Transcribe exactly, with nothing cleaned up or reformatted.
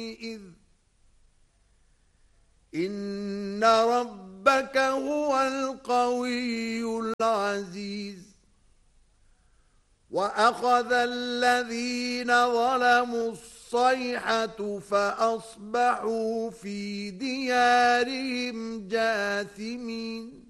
إذ إن ربك هو القوي العزيز وأخذ الذين ظلموا الصيحة فأصبحوا في ديارهم جاثمين